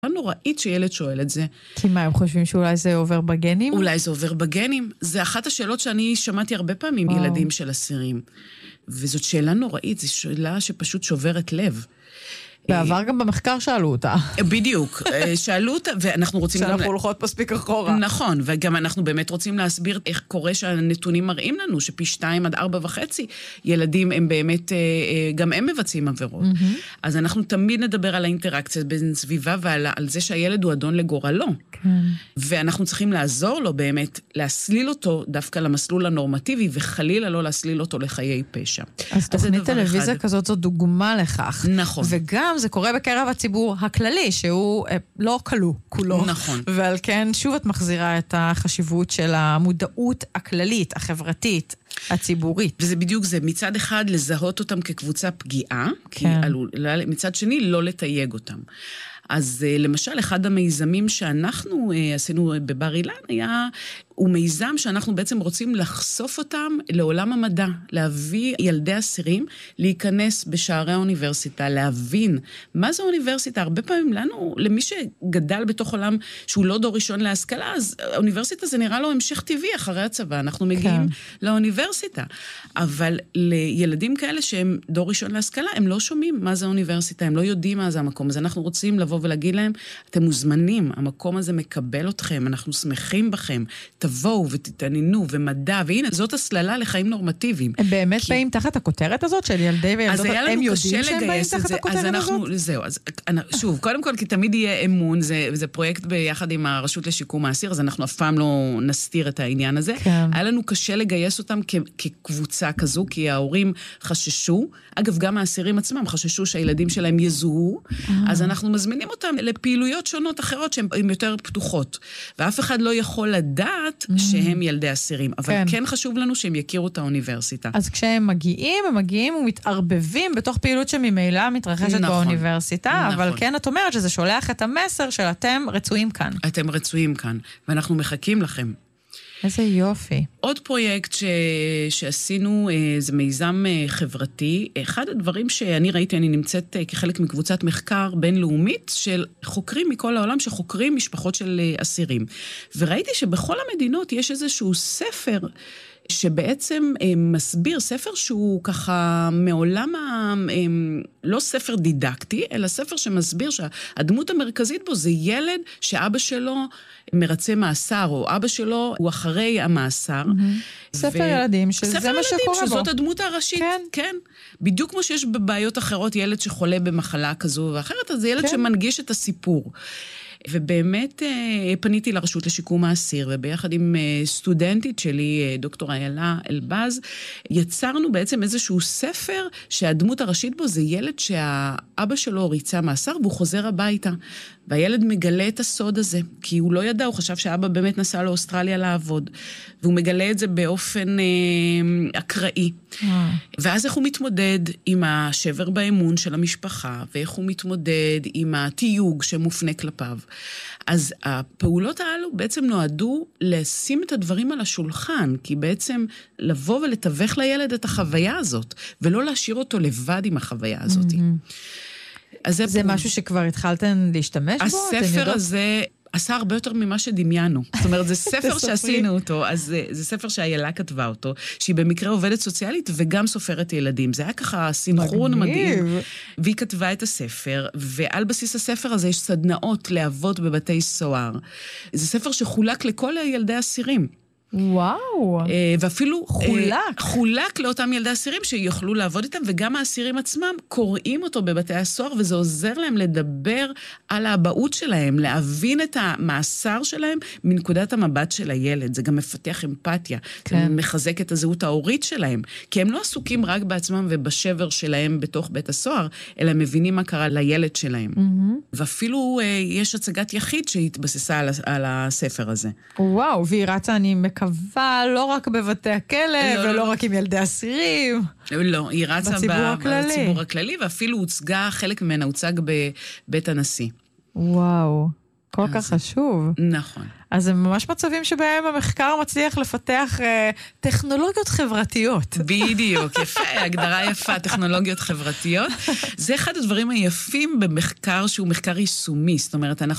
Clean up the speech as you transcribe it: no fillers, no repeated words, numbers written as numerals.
נוראית שילד שואל את זה. כי מה, הם חושבים שאולי זה עובר בגנים? אולי זה עובר בגנים. זה אחת השאלות שאני שמעתי הרבה פעמים ילדים של אסירים. וזאת שאלה נוראית, זו שאלה שפשוט שוברת לב. בעבר גם במחקר שאלו אותה. בדיוק, שאלו אותה, ואנחנו רוצים שאנחנו הולכות מספיק אחורה. נכון, וגם אנחנו באמת רוצים להסביר איך קורה שהנתונים מראים לנו, שפי 2 עד 4.5 ילדים הם באמת, גם הם מבצעים עבירות. אז אנחנו תמיד נדבר על האינטראקציה בין סביבה ועל זה שהילד הוא אדון לגורלו. ואנחנו צריכים לעזור לו באמת, להסליל אותו דווקא למסלול הנורמטיבי, וחלילה לא להסליל אותו לחיי פשע. אז תוכנית טלוויזיה כזאת זו דוגמה לכך. נכון. וגם זה קורה בקרב הציבור הכללי, שהוא לא כלוא כולו. נכון. ועל כן שוב את מחזירה את החשיבות של המודעות הכללית, החברתית, הציבורית. וזה בדיוק זה, מצד אחד לזהות אותם כקבוצה פגיעה, כן. מצד שני לא לתייג אותם. אז למשל, אחד המיזמים שאנחנו עשינו בבר אילן הוא מיזם שאנחנו בעצם רוצים לחשוף אותם לעולם המדע, להביא ילדי אסירים, להיכנס בשערי האוניברסיטה, להבין מה זה אוניברסיטה. הרבה פעמים לנו, למי שגדל בתוך עולם שהוא לא דור ראשון להשכלה, אז האוניברסיטה זה נראה לו המשך טבעי אחרי הצבא, אנחנו מגיעים לאוניברסיטה. אבל לילדים כאלה שהם דור ראשון להשכלה, הם לא שומעים מה זה האוניברסיטה, הם לא יודעים מה זה המקום, אז אנחנו רוצים לבוא ולהגיד להם, אתם מוזמנים, המקום הזה מקבל אתכם, אנחנו שמחים בכם, תבואו ותתעניינו ומדע, והנה, זאת הסללה לחיים נורמטיביים. הם באמת באים תחת הכותרת הזאת של ילדי וילדות, הם יודעים שהם באים תחת הכותרת הזאת? זהו, אז שוב, קודם כל, כי תמיד יהיה אמון, זה פרויקט ביחד עם הרשות לשיקום האסיר, אז אנחנו אף פעם לא נסתיר את העניין הזה. היה לנו קשה לגייס אותם כקבוצה כזו, כי ההורים חששו, אגב, גם האסירים עצמם חששו שהילדים שלהם יזוהו, אז אנחנו מזמינים אותם לפעילויות שונות אחרות שהן יותר פתוחות, ואף אחד לא יכול לדעת שהם ילדי אסירים, אבל כן חשוב לנו שהם יכירו את האוניברסיטה. אז כשהם מגיעים, הם מגיעים ומתערבבים בתוך פעילות שממילא מתרחשת באוניברסיטה, אבל כן את אומרת שזה שולח את המסר של אתם רצויים כאן. אתם רצויים כאן, ואנחנו מחכים לכם. איזה יופי. עוד פרויקט שעשינו, זה מיזם חברתי. אחד הדברים שאני ראיתי, אני נמצאת כחלק מקבוצת מחקר בינלאומית של חוקרים מכל העולם שחוקרים משפחות של אסירים. וראיתי שבכל המדינות יש איזשהו ספר שבעצם מסביר, ספר שהוא ככה מעולם, לא ספר דידקטי, אלא ספר שמסביר שהדמות המרכזית בו זה ילד שאבא שלו מרצה מאסר, או אבא שלו הוא אחרי המאסר. ספר ילדים, שזה מה שקורה בו. שזאת הדמות הראשית, כן. בדיוק כמו שיש בבעיות אחרות, ילד שחולה במחלה כזו ואחרת, אז זה ילד שמנגיש את הסיפור. ובאמת פניתי לרשות לשיקום האסיר, וביחד עם סטודנטית שלי, דוקטור איילה אלבז, יצרנו בעצם איזשהו ספר שהדמות הראשית בו זה ילד שהאבא שלו ריצה מאסר, והוא חוזר הביתה. והילד מגלה את הסוד הזה, כי הוא לא ידע, הוא חשב שהאבא באמת נסע לאוסטרליה לעבוד, והוא מגלה את זה באופן אקראי. ואז איך הוא מתמודד עם השבר באמון של המשפחה, ואיך הוא מתמודד עם התיוג שמופנה כלפיו. אז הפעולות האלו בעצם נועדו לשים את הדברים על השולחן, כי בעצם לבוא ולתווך לילד את החוויה הזאת, ולא להשאיר אותו לבד עם החוויה הזאת. זה משהו שכבר התחלתן להשתמש בו? הספר הזה עשה הרבה יותר ממה שדמיינו. זאת אומרת, זה ספר שעשינו אותו, אז זה ספר שאיילה כתבה אותו, שהיא במקרה עובדת סוציאלית וגם סופרת ילדים. זה היה ככה סינכרון מדהים. והיא כתבה את הספר, ועל בסיס הספר הזה יש סדנאות לעבוד בבתי סוהר. זה ספר שחולק לכל ילדי אסירים. וואו. ואפילו חולק לאותם ילדי אסירים שיוכלו לעבוד איתם, וגם האסירים עצמם קוראים אותו בבתי הסוהר, וזה עוזר להם לדבר על האבהות שלהם, להבין את המאסר שלהם מנקודת המבט של הילד. זה גם מפתח אמפתיה, זה מחזק את הזהות ההורית שלהם, כי הם לא עסוקים רק בעצמם ובשבר שלהם בתוך בית הסוהר, אלא מבינים מה קרה לילד שלהם. ואפילו יש הצגת יחיד שהתבססה על הספר הזה. וואו, והיא רצה, אני מקווה, לא רק בבתי הכלא, ולא רק עם ילדי אסירים. לא, היא רצה בציבור הכללי, ואפילו הוצגה, חלק ממנה הוצג בבית הנשיא. וואו, כל כך חשוב. נכון. אז הם ממש מצבים שבהם המחקר מצליח לפתח טכנולוגיות חברתיות. בדיוק, יפה, הגדרה יפה, טכנולוגיות חברתיות. זה אחד הדברים היפים במחקר שהוא מחקר יישומי, זאת אומרת, אנחנו